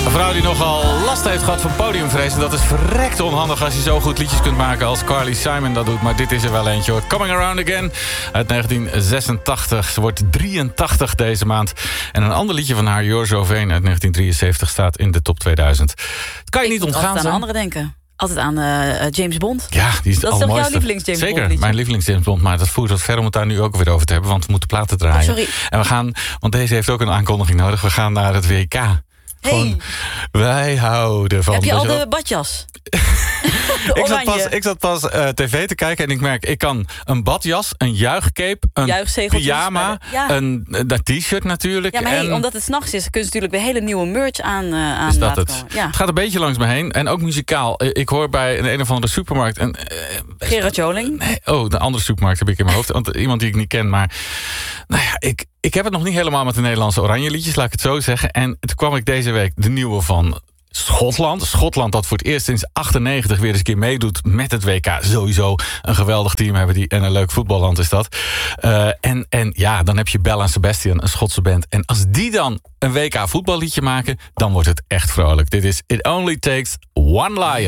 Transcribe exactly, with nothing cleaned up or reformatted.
Een vrouw die nogal last heeft gehad van podiumvrees. En dat is verrekt onhandig als je zo goed liedjes kunt maken als Carly Simon dat doet. Maar dit is er wel eentje hoor. Coming Around Again uit negentien zesentachtig. Ze wordt drieëntachtig deze maand. En een ander liedje van haar, You're So Vain uit negentien drieënzeventig, staat in de top tweeduizend. Het kan je Ik niet moet ontgaan altijd zijn. aan anderen denken. Altijd aan uh, James Bond. Ja, die is dat het is toch jouw allermooiste. lievelings James Zeker, Bond liedje? mijn lievelings James Bond. Maar dat voert wat ver om het daar nu ook weer over te hebben. Want we moeten platen draaien. Oh, sorry. En we gaan, want deze heeft ook een aankondiging nodig. We gaan naar het W K. Gewoon, Hey. Wij houden van... Heb je al Weet de badjas? ik, zat pas, ik zat pas uh, tv te kijken en ik merk... ik kan een badjas, een juichcape, een Juichzegeltjes pyjama... bij de- ja. een dat t-shirt natuurlijk. Ja, maar hey, en... omdat het 's nachts is, kun je natuurlijk weer hele nieuwe merch aan, uh, aan Is dat laten het? komen. Ja. Het gaat een beetje langs me heen. En ook muzikaal. Ik hoor bij een, een of andere supermarkt... Een, uh, Gerard Joling. Nee, oh, de andere supermarkt heb ik in mijn hoofd. Want iemand die ik niet ken, maar... Nou ja, ik, ik heb het nog niet helemaal met de Nederlandse oranje liedjes, laat ik het zo zeggen. En toen kwam ik deze week de nieuwe van Schotland. Schotland dat voor het eerst sinds achtennegentig weer eens een keer meedoet met het W K. Sowieso een geweldig team hebben die en een leuk voetballand is dat. Uh, en, en ja, dan heb je Belle en Sebastian, een Schotse band. En als die dan een W K voetballiedje maken, dan wordt het echt vrolijk. Dit is It Only Takes One Lion.